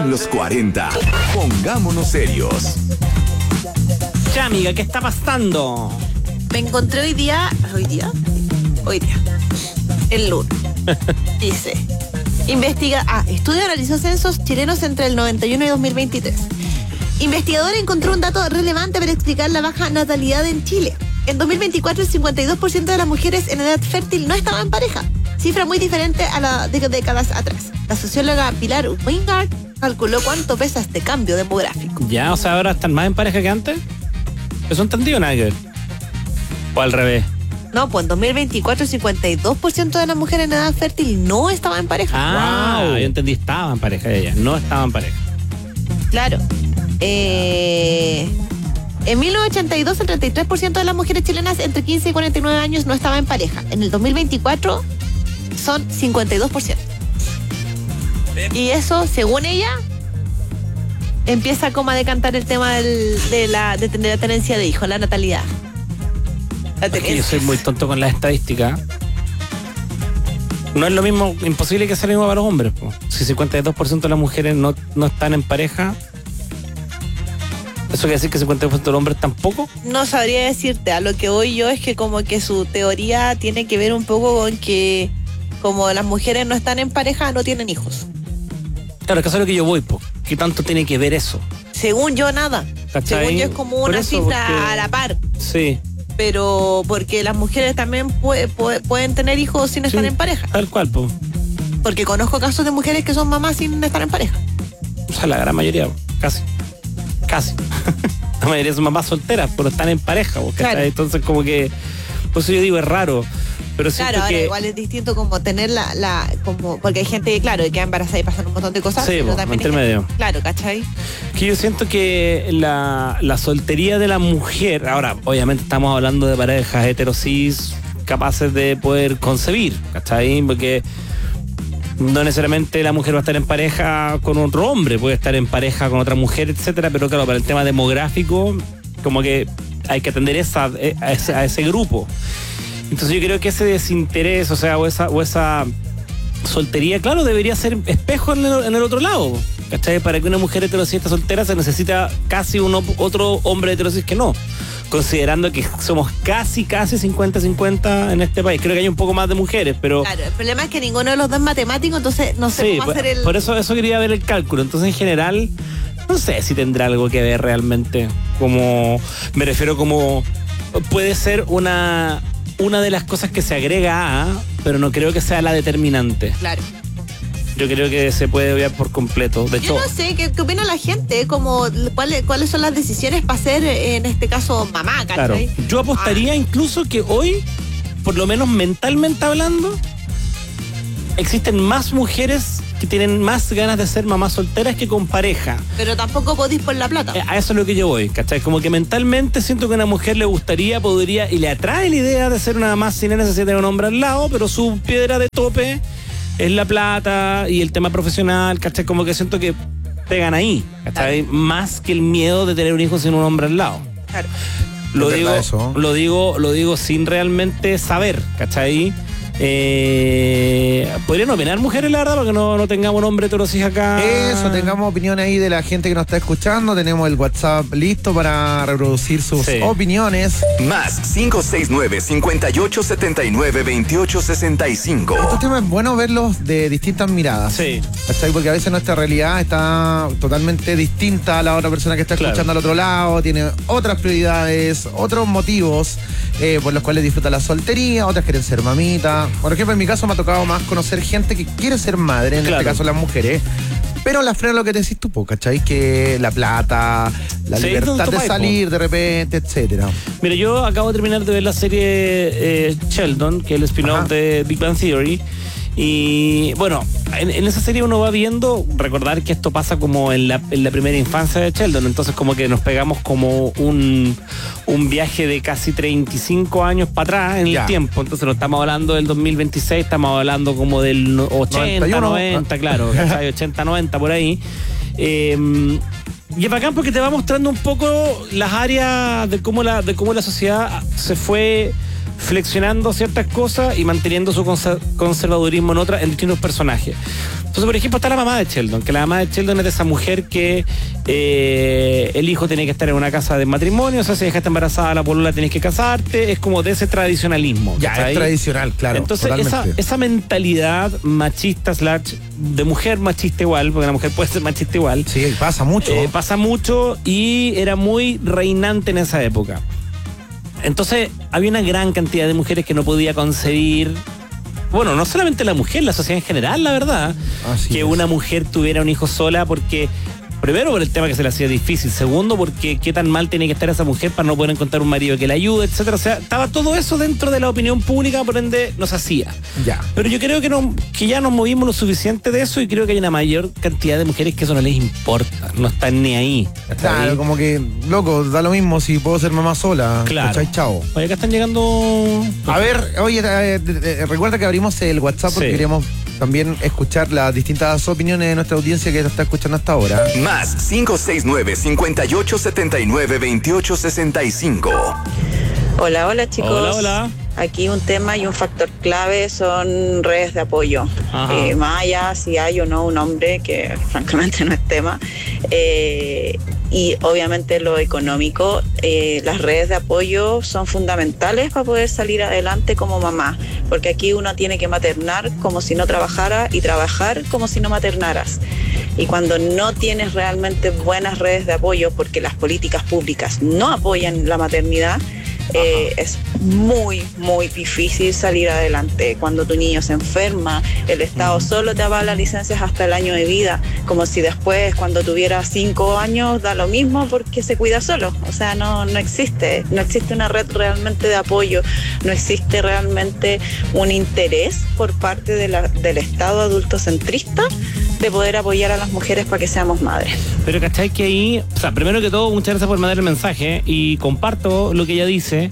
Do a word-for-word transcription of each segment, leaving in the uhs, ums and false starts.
Pasan los cuarenta. Pongámonos serios. Ya, amiga, ¿qué está pasando? Me encontré hoy día, hoy día, hoy día, el lunes. Dice, investiga, ah, estudio analizó censos chilenos entre el noventa y uno y dos mil veintitrés. Investigador encontró un dato relevante para explicar la baja natalidad en Chile. En dos mil veinticuatro, el cincuenta y dos por ciento de las mujeres en edad fértil no estaban en pareja, cifra muy diferente a la de décadas atrás. La socióloga Pilar Wingard calculó cuánto pesa este cambio demográfico. Ya, o sea, ahora están más en pareja que antes. ¿Eso entendido, nada que ver? ¿O al revés? No, pues en dos mil veinticuatro el cincuenta y dos por ciento de las mujeres en edad fértil no estaban en pareja. Ah, wow. Yo entendí, estaban en pareja ellas, no estaban en pareja. Claro. Eh, en mil novecientos ochenta y dos el treinta y tres por ciento de las mujeres chilenas entre quince y cuarenta y nueve años no estaban en pareja. En el dos mil veinticuatro son cincuenta y dos por ciento. Y eso, según ella, empieza como a decantar el tema del, de, la, de tener la tenencia de hijos, la natalidad. La es que yo soy muy tonto con las estadísticas. No es lo mismo, imposible que sea lo mismo para los hombres, po. Si cincuenta y dos por ciento de las mujeres no, no están en pareja, ¿eso quiere decir que cincuenta y dos por ciento de los hombres tampoco? No sabría decirte, a lo que voy yo es que como que su teoría tiene que ver un poco con que como las mujeres no están en pareja, no tienen hijos. Claro, que eso es lo que yo voy, po. ¿Qué tanto tiene que ver eso? Según yo, nada. ¿Cachai? Según yo es como una eso, cifra porque... a la par. Sí. Pero porque las mujeres también puede, puede, pueden tener hijos sin estar sí, en pareja. Tal cual, po. Porque conozco casos de mujeres que son mamás sin estar en pareja. O sea, la gran mayoría, casi. Casi. La mayoría son mamás solteras, pero están en pareja, ¿cachai? Claro. Entonces como que, por eso yo digo, es raro. Pero claro, ahora que... igual es distinto como tener la, la como porque hay gente que, claro, que queda embarazada y pasan un montón de cosas. Sí, pero po, también intermedio. Gente, claro, ¿cachai? Que yo siento que la, la soltería de la mujer, ahora, obviamente estamos hablando de parejas heterosis capaces de poder concebir, ¿cachai? Porque no necesariamente la mujer va a estar en pareja con otro hombre, puede estar en pareja con otra mujer, etcétera, pero claro, para el tema demográfico, como que hay que atender esa, a, ese, a ese grupo. Entonces yo creo que ese desinterés, o sea, o esa, o esa soltería, claro, debería ser espejo en el, en el otro lado, ¿cachai? Para que una mujer heterosis esté soltera se necesita casi uno, otro hombre heterosis que no, considerando que somos casi, casi cincuenta cincuenta en este país. Creo que hay un poco más de mujeres, pero... Claro, el problema es que ninguno de los dos es matemático, entonces no sé sí, cómo por, hacer el... por eso, eso quería ver el cálculo. Entonces, en general, no sé si tendrá algo que ver realmente, como... Me refiero como... Puede ser una... una de las cosas que se agrega a, pero no creo que sea la determinante. Claro. Yo creo que se puede obviar por completo. De hecho, yo no sé, ¿qué, qué opina la gente? Como, ¿cuáles, ¿Cuáles son las decisiones para ser, en este caso, mamá, ¿cachai? Claro. Yo apostaría ah. incluso que hoy, por lo menos mentalmente hablando, existen más mujeres que tienen más ganas de ser mamás solteras que con pareja. Pero tampoco podís por la plata. A eso es lo que yo voy, ¿cachai? Como que mentalmente siento que a una mujer le gustaría, podría, y le atrae la idea de ser una mamá sin necesidad de un hombre al lado, pero su piedra de tope es la plata y el tema profesional, ¿cachai? Como que siento que pegan ahí, ¿cachai? Claro. Más que el miedo de tener un hijo sin un hombre al lado. Claro. Lo digo, eso. lo digo, lo digo sin realmente saber, ¿cachai? Eh, ¿Podrían opinar mujeres, la verdad? Porque no, no tengamos un hombre heterosis acá. Eso, tengamos opinión ahí de la gente que nos está escuchando. Tenemos el WhatsApp listo para reproducir sus sí. opiniones. Más cinco seis nueve, cinco ocho, siete nueve, veintiocho sesenta y cinco. Estos temas es bueno verlos de distintas miradas. Sí. ¿Cachai? Porque a veces nuestra realidad está totalmente distinta a la otra persona que está escuchando claro. al otro lado. Tiene otras prioridades, otros motivos eh, por los cuales disfruta la soltería. Otras quieren ser mamitas. Por ejemplo, en mi caso me ha tocado más conocer gente que quiere ser madre, en claro. este caso las mujeres, pero la frena lo que te decís tú, ¿cachai? Que la plata, la sí, libertad de salir po. de repente, etcétera. Mira, yo acabo de terminar de ver la serie eh, Sheldon, que es el spin-off Ajá. de Big Bang Theory. Y bueno, en, en esa serie uno va viendo, recordar que esto pasa como en la, en la primera infancia de Sheldon, entonces como que nos pegamos como un, un viaje de casi treinta y cinco años para atrás en ya. el tiempo, entonces no estamos hablando del dos mil veintiséis, estamos hablando como del ochenta, noventa, noventa noventa, claro, ¿cachai? ochenta, noventa por ahí. Eh, y es bacán porque te va mostrando un poco las áreas de cómo la, de cómo la sociedad se fue flexionando ciertas cosas y manteniendo su conser- conservadurismo en otras, en distintos personajes. Entonces, por ejemplo, está la mamá de Sheldon, que la mamá de Sheldon es de esa mujer que eh, el hijo tiene que estar en una casa de matrimonio, o sea, si dejaste embarazada a la polola tenés que casarte, es como de ese tradicionalismo. Ya, ¿cachai? es tradicional, claro. Entonces, esa, esa mentalidad machista slash de mujer machista igual, porque la mujer puede ser machista igual. Sí, pasa mucho. Eh, pasa mucho y era muy reinante en esa época. Entonces, había una gran cantidad de mujeres que no podía concebir. Bueno, no solamente la mujer, la sociedad en general, la verdad. Así que es. una mujer tuviera un hijo sola porque... Primero por el tema que se le hacía difícil. Segundo porque qué tan mal tiene que estar esa mujer para no poder encontrar un marido que la ayude, etcétera. O sea, estaba todo eso dentro de la opinión pública, por ende nos hacía. Ya. Pero yo creo que, no, que ya nos movimos lo suficiente de eso y creo que hay una mayor cantidad de mujeres que eso no les importa. No están ni ahí. Claro, como que, loco, da lo mismo si puedo ser mamá sola. Claro. ¿Cachai? Chao. Oye, acá están llegando... A ver, oye, eh, eh, recuerda que abrimos el WhatsApp porque Sí. queríamos también escuchar las distintas opiniones de nuestra audiencia que nos está escuchando hasta ahora. Más cinco seis nueve, cinco ocho siete nueve, dos ocho seis cinco. Hola, hola chicos. Hola, hola. Aquí un tema y un factor clave son redes de apoyo. Ajá. Eh, más allá si hay o no un hombre, que francamente no es tema. Eh, y obviamente lo económico, eh, las redes de apoyo son fundamentales para poder salir adelante como mamá. Porque aquí uno tiene que maternar como si no trabajara y trabajar como si no maternaras. Y cuando no tienes realmente buenas redes de apoyo, porque las políticas públicas no apoyan la maternidad, Eh, es muy, muy difícil salir adelante. Cuando tu niño se enferma, el Estado solo te avala licencias hasta el año de vida, como si después, cuando tuviera cinco años, da lo mismo porque se cuida solo. O sea, no, no existe, no existe una red realmente de apoyo, no existe realmente un interés por parte de la, del Estado adultocentrista de poder apoyar a las mujeres para que seamos madres. Pero cachai que ahí, o sea, primero que todo, muchas gracias por mandar el mensaje y comparto lo que ella dice,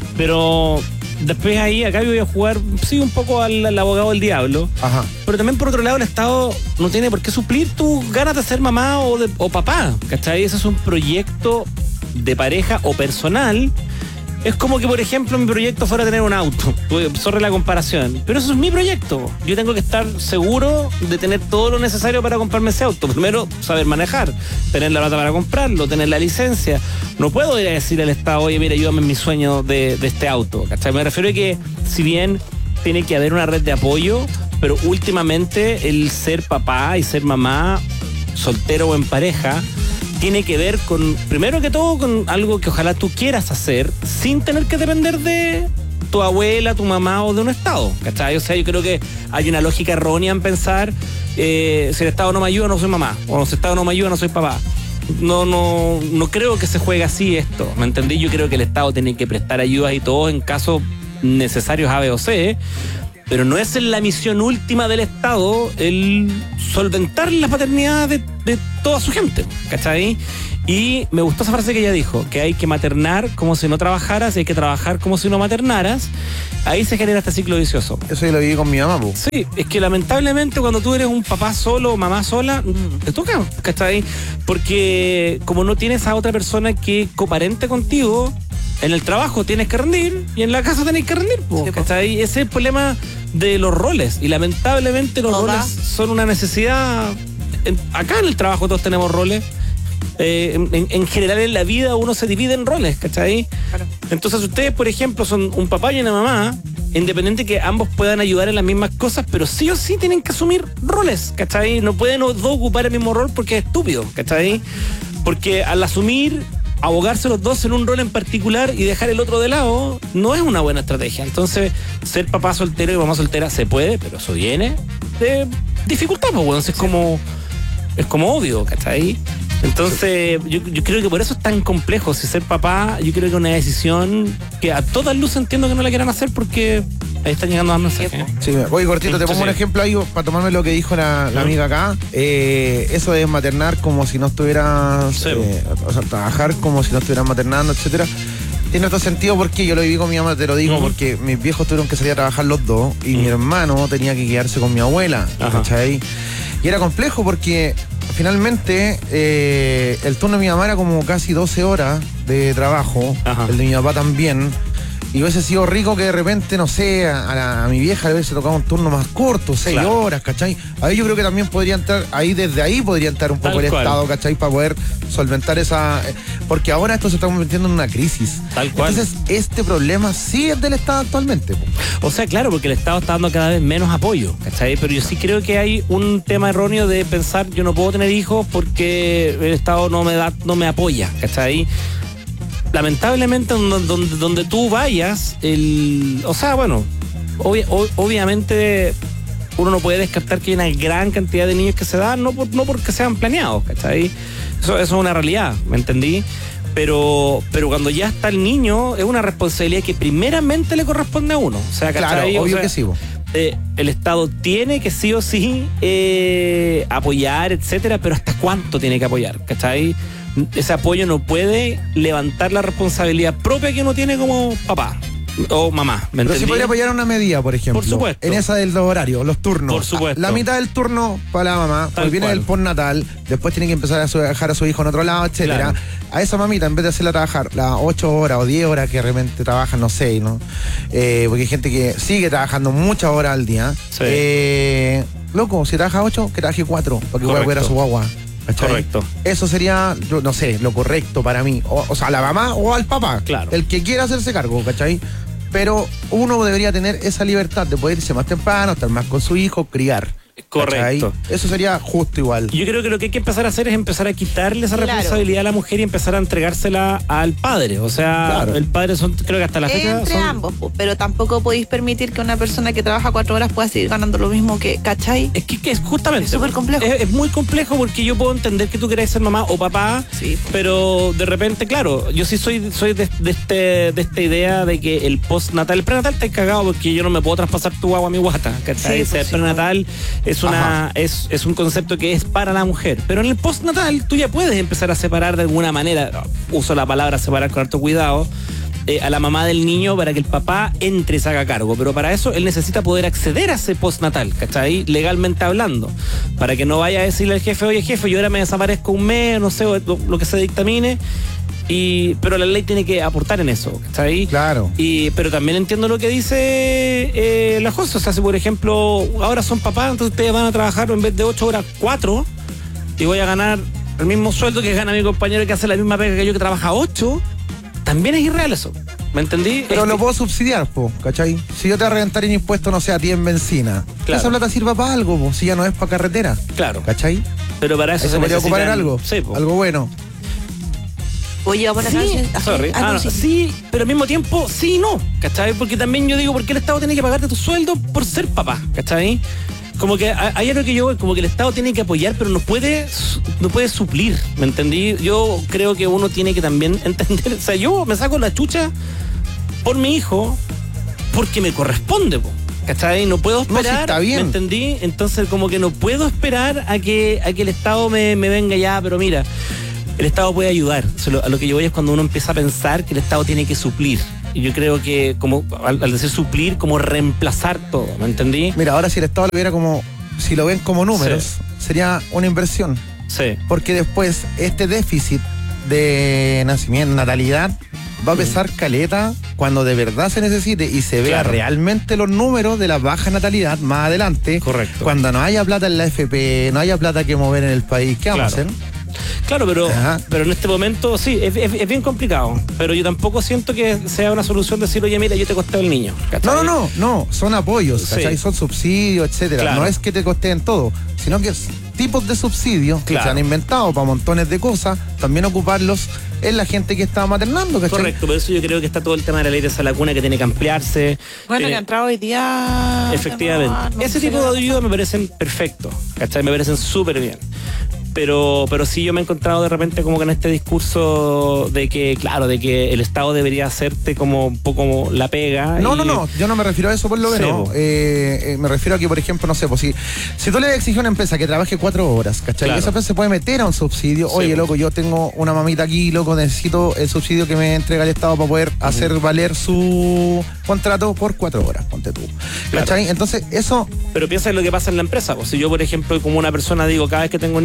pero después ahí, acá yo voy a jugar, sí, un poco al, al abogado del diablo. Ajá. Pero también por otro lado el Estado no tiene por qué suplir tus ganas de ser mamá o, de, o papá, ¿cachai? Ese es un proyecto de pareja o personal. Es como que, por ejemplo, mi proyecto fuera tener un auto. Sorry la comparación. Pero eso es mi proyecto. Yo tengo que estar seguro de tener todo lo necesario para comprarme ese auto. Primero, saber manejar, tener la plata para comprarlo, tener la licencia. No puedo ir a decir al Estado, oye, mira, ayúdame en mi sueño de, de este auto. ¿Cachai? Me refiero a que, si bien tiene que haber una red de apoyo, pero últimamente el ser papá y ser mamá, soltero o en pareja, tiene que ver con, primero que todo, con algo que ojalá tú quieras hacer sin tener que depender de tu abuela, tu mamá o de un Estado, ¿cachai? O sea, yo creo que hay una lógica errónea en pensar, eh, si el Estado no me ayuda, no soy mamá, o si el Estado no me ayuda, no soy papá. No, no, no creo que se juegue así esto, ¿me entendí? Yo creo que el Estado tiene que prestar ayudas y todo en casos necesarios A, B o C, pero no es la misión última del Estado el solventar la paternidad de, de toda su gente, ¿cachai? Y me gustó esa frase que ella dijo, que hay que maternar como si no trabajaras y hay que trabajar como si no maternaras. Ahí se genera este ciclo vicioso. Eso yo lo viví con mi mamá, po. Sí, es que lamentablemente cuando tú eres un papá solo o mamá sola, te toca, ¿cachai? Porque como no tienes a otra persona que coparente contigo, en el trabajo tienes que rendir y en la casa tenés que rendir, po, Sí, po. ¿cachai? Ese es el problema de los roles. Y lamentablemente los Toda. roles son una necesidad. En- acá en el trabajo todos tenemos roles. Eh, en, en general en la vida uno se divide en roles, ¿cachai? Claro. Entonces ustedes, por ejemplo, son un papá y una mamá, independiente que ambos puedan ayudar en las mismas cosas, pero sí o sí tienen que asumir roles, ¿cachai? No pueden los dos ocupar el mismo rol porque es estúpido, ¿cachai? Porque al asumir, abogarse los dos en un rol en particular y dejar el otro de lado, no es una buena estrategia. Entonces, ser papá soltero y mamá soltera se puede, pero eso viene de dificultad, pues, bueno, es como, es como obvio, ¿cachai? Entonces, yo, yo creo que por eso es tan complejo. Si ser papá, yo creo que es una decisión que a todas luces entiendo que no la quieran hacer porque ahí están llegando más mensajes. Sí, oye, cortito, te Sí, pongo un sí. ejemplo ahí para tomarme lo que dijo la, la amiga acá. Eh, eso de maternar como si no estuvieras, Sí. eh, o sea, trabajar como si no estuvieras maternando, etcétera. Tiene otro sentido porque yo lo viví con mi mamá, te lo digo, Ujú. porque mis viejos tuvieron que salir a trabajar los dos y mi hermano tenía que quedarse con mi abuela, Ajá. ¿cachai? Y era complejo porque finalmente eh, el turno de mi mamá era como casi doce horas de trabajo, Ajá. el de mi papá también. Y hubiese sido rico que de repente, no sé, a, la, a mi vieja le hubiese tocado un turno más corto, seis Claro. horas, ¿cachai? Ahí yo creo que también podría entrar, ahí desde ahí podría entrar un poco Tal el cual. Estado, ¿cachai? Para poder solventar esa... eh, Porque ahora esto se está convirtiendo en una crisis. Tal cual. Entonces, este problema sí es del Estado actualmente. po. O sea, claro, porque el Estado está dando cada vez menos apoyo, ¿cachai? Pero yo sí creo que hay un tema erróneo de pensar, yo no puedo tener hijos porque el Estado no me da, no me apoya, ¿cachai? Lamentablemente, donde, donde, donde tú vayas, el, o sea, bueno, obvia, ob- obviamente uno no puede descartar que hay una gran cantidad de niños que se dan, no, por, no porque sean planeados, ¿cachai? Eso, eso es una realidad, ¿me entendí? Pero, pero cuando ya está el niño, es una responsabilidad que primeramente le corresponde a uno. O sea, Claro, ¿cachai? O obvio sea, que sí. po. eh, el Estado tiene que sí o sí eh, apoyar, etcétera, pero ¿hasta cuánto tiene que apoyar? ¿Cachai? Ese apoyo no puede levantar la responsabilidad propia que uno tiene como papá o mamá, ¿me Pero sí entendí? podría apoyar una medida, por ejemplo. Por supuesto. En esa del horario, los turnos. Por supuesto. La mitad del turno para la mamá, Tal pues viene cual. el postnatal, después tiene que empezar a su- a dejar a su hijo en otro lado, etcétera. Claro. A esa mamita, en vez de hacerla trabajar las ocho horas o diez horas que realmente trabajan, no sé, ¿no? Eh, porque hay gente que sigue trabajando muchas horas al día. Sí. Eh, loco, si trabaja ocho, que trabaje cuatro, para que pueda cuidar a su guagua. ¿cachai? Correcto. Eso sería, yo no sé, lo correcto para mí. O, o sea, a la mamá o al papá. Claro. El que quiera hacerse cargo, ¿cachai? Pero uno debería tener esa libertad de poder irse más temprano, estar más con su hijo, criar. Correcto. ¿cachai? Eso sería justo igual. Yo creo que lo que hay que empezar a hacer es empezar a quitarle esa Claro. responsabilidad a la mujer y empezar a entregársela al padre. O sea, Claro. el padre son, creo que hasta la fecha Entre son- ambos, po, pero tampoco podéis permitir que una persona que trabaja cuatro horas pueda seguir ganando lo mismo que, ¿cachai? Es que, que es justamente. Es súper complejo. Es, es muy complejo porque yo puedo entender que tú querés ser mamá o papá, Sí. pero de repente, claro, yo sí soy, soy de, de este, de esta idea de que el postnatal, el prenatal está cagado porque yo no me puedo traspasar tu agua a mi guata, ¿cachai? Sí, O sea, pues el sí, prenatal es una es, es un concepto que es para la mujer, pero en el postnatal tú ya puedes empezar a separar de alguna manera, uso la palabra separar con harto cuidado, eh, a la mamá del niño para que el papá entre y se haga cargo. Pero para eso él necesita poder acceder a ese postnatal, ¿cachai? Legalmente hablando. Para que no vaya a decirle al jefe, oye jefe, yo ahora me desaparezco un mes, no sé, lo, lo que se dictamine. Y, pero la ley tiene que aportar en eso, ¿cachai? Claro. Y, pero también entiendo lo que dice eh, la José. O sea, si por ejemplo ahora son papás, entonces ustedes van a trabajar en vez de ocho horas, cuatro, y voy a ganar el mismo sueldo que gana mi compañero que hace la misma pega que yo que trabaja ocho, también es irreal eso. ¿Me entendí? Pero Es lo que- puedo subsidiar, po, ¿cachai? Si yo te voy a reventar en impuesto, no sé, a ti en benzina. Claro. Esa plata sirva para algo, po, si ya no es para carretera. Claro. ¿Cachai? Pero para eso, Eso se podría ocupar en necesitan- algo. Sí, po. Algo bueno. Oye, vamos a Sí, poner sorry. Ah, no, sí, pero al mismo tiempo, sí y no, ¿cachai? Porque también yo digo, ¿por qué el Estado tiene que pagarte tu sueldo por ser papá? ¿Cachai? Como que a- hay algo que yo, como que el Estado tiene que apoyar, pero no puede, su- no puede suplir, ¿me entendí? Yo creo que uno tiene que también entender, o sea, yo me saco la chucha por mi hijo porque me corresponde, po, ¿cachai? No puedo sí, esperar, está bien. ¿me entendí? Entonces como que no puedo esperar a que, a que el Estado me, me venga ya, pero mira, el Estado puede ayudar. Solo a lo que yo voy es cuando uno empieza a pensar que el Estado tiene que suplir. Y yo creo que como al, al decir suplir, como reemplazar todo, ¿me entendí? Mira, ahora si el Estado lo viera como, si lo ven como números, sería una inversión. Sí. Porque después este déficit de nacimiento, natalidad, va a pesar caleta cuando de verdad se necesite y se vea Claro. realmente los números de la baja natalidad más adelante. Correcto. Cuando no haya plata en la F P, no haya plata que mover en el país, ¿qué vamos Claro. a hacer? Claro, pero, Ajá. pero en este momento sí, es, es- es bien complicado. Pero yo tampoco siento que sea una solución decir, oye, mira, yo te costé el niño. ¿cachai? No, no, no, no, son apoyos, Sí. ¿cachai? Son subsidios, etcétera. Claro. No es que te costeen todo, sino que es tipos de subsidios que Claro. se han inventado para montones de cosas, también ocuparlos en la gente que está maternando, ¿cachai? Correcto, por eso yo creo que está todo el tema de la ley de esa lacuna que tiene que ampliarse. Bueno, Tiene- que ha entrado hoy día. Efectivamente. No, no Ese sé. tipo de ayudas me parecen perfectos, ¿cachai? Me parecen súper bien. Pero, pero sí yo me he encontrado de repente como que en este discurso de que, claro, de que el Estado debería hacerte como un poco la pega. No, y- no, no, yo no me refiero a eso por lo Sí, menos. po. Eh, eh, me refiero a que, por ejemplo, no sé, pues si, si tú le exiges a una empresa que trabaje cuatro horas, ¿cachai? Claro. Esa empresa se puede meter a un subsidio. Sí, Oye, po. loco, yo tengo una mamita aquí, loco, necesito el subsidio que me entrega el Estado para poder hacer valer su contrato por cuatro horas, ponte tú. Claro. ¿Cachai? Entonces, eso, Pero piensa en lo que pasa en la empresa. O si yo, por ejemplo, como una persona digo, cada vez que tengo un hijo, trabajo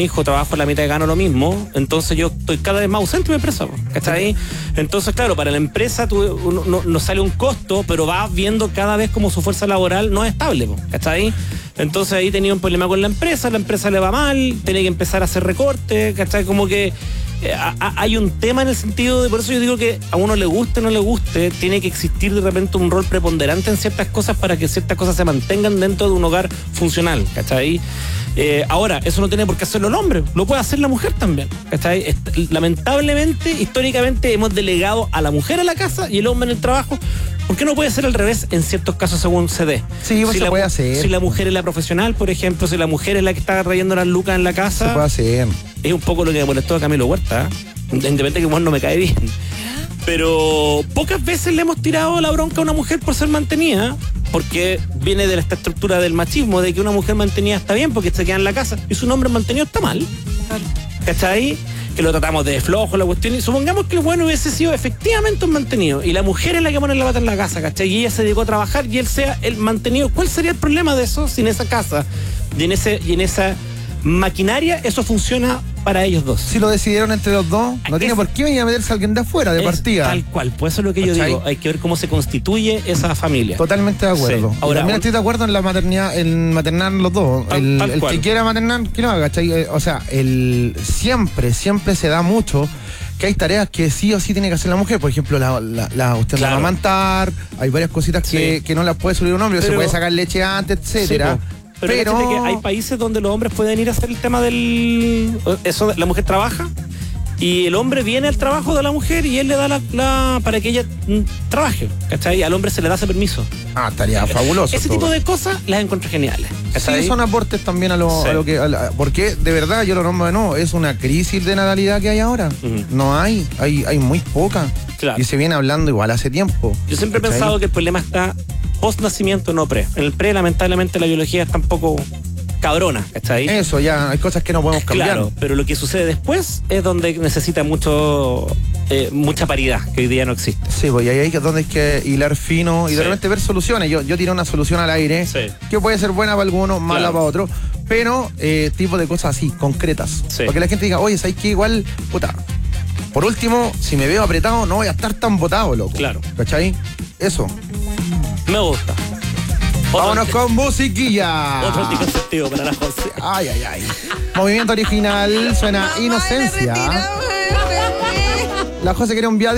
trabajo la mitad y gano lo mismo, entonces yo estoy cada vez más ausente en mi empresa, ¿cachai? Entonces, claro, para la empresa tú, no, no, no sale un costo, pero vas viendo cada vez como su fuerza laboral no es estable, ¿cachai? Entonces ahí tenía un problema con la empresa, la empresa le va mal, tiene que empezar a hacer recortes, ¿cachai? Como que eh, a, a, hay un tema en el sentido de, por eso yo digo que a uno le guste o no le guste, tiene que existir de repente un rol preponderante en ciertas cosas para que ciertas cosas se mantengan dentro de un hogar funcional, ¿cachai? Eh, ahora, eso no tiene por qué hacerlo el hombre, lo puede hacer la mujer también, ¿cachai? Est- lamentablemente, históricamente hemos delegado a la mujer a la casa y el hombre en el trabajo. ¿Por qué no puede ser al revés en ciertos casos según se dé? Sí, pues si se la, puede hacer. Si la mujer es la profesional, por ejemplo, si la mujer es la que está trayendo las lucas en la casa. Se puede hacer. Es un poco lo que me molestó a Camilo Huerta, ¿eh? Independientemente que bueno, no me cae bien. Pero pocas veces le hemos tirado la bronca a una mujer por ser mantenida, porque viene de esta estructura del machismo, de que una mujer mantenida está bien porque se queda en la casa y su hombre mantenido está mal. ¿Cachai? Que lo tratamos de flojo, la cuestión, y supongamos que el bueno hubiese sido efectivamente un mantenido y la mujer es la que pone la pata en la casa, ¿cachai? Y ella se dedicó a trabajar y él sea el mantenido. ¿Cuál sería el problema de eso si en esa casa y en, ese, y en esa maquinaria eso funciona para ellos dos? Si lo decidieron entre los dos, no Es, tiene por qué venir a meterse alguien de afuera, de es partida. Tal cual, pues eso es lo que yo ¿Cachai? digo. Hay que ver cómo se constituye esa familia. Totalmente de acuerdo. Sí. Y Ahora, también un- estoy de acuerdo en la maternidad, en maternar los dos. Tal- el tal el cual. que quiera maternar, que lo haga, ¿cachai? Eh, O sea, el siempre, siempre se da mucho que hay tareas que sí o sí tiene que hacer la mujer. Por ejemplo, la, la, la cuestión Claro. de amamantar, hay varias cositas que, Sí. que no las puede subir un hombre, Pero- se puede sacar leche antes, etcétera. Sí, po. Pero, fíjate que hay países donde los hombres pueden ir a hacer el tema del... Eso, la mujer trabaja y el hombre viene al trabajo de la mujer y él le da la... la- para que ella mm, trabaje, ¿cachai? Al hombre se le da ese permiso. Ah, estaría fabuloso. Ese todo. tipo de cosas las encuentro geniales, ¿cachai? Sí, son aportes también a lo, Sí. a lo que... a la- porque, de verdad, yo lo nombro de nuevo, es una crisis de natalidad que hay ahora. Ujú. No hay, hay, hay muy poca. Claro. Y se viene hablando igual hace tiempo. Yo siempre he ¿cachai? pensado que el problema está post nacimiento, no pre. En el pre, lamentablemente, la biología está un poco cabrona, ¿cachai? Eso, ya, hay cosas que no podemos cambiar. Claro, pero lo que sucede después es donde necesita mucho eh, mucha paridad, que hoy día no existe. Sí, pues y ahí es donde hay que hilar fino y Sí. de repente ver soluciones. Yo, yo tiré una solución al aire Sí. que puede ser buena para algunos, mala Claro. para otros, pero eh, tipo de cosas así, concretas. Sí. Para que la gente diga, oye, ¿sabes qué? Igual, puta, por último, si me veo apretado, no voy a estar tan botado, loco. Claro. ¿Cachai? Eso. Me gusta. Otro Vámonos anti- con musiquilla. Otro anticonceptivo para la José. Ay, ay, ay. Movimiento original, suena Inocencia. La José quiere un viaje.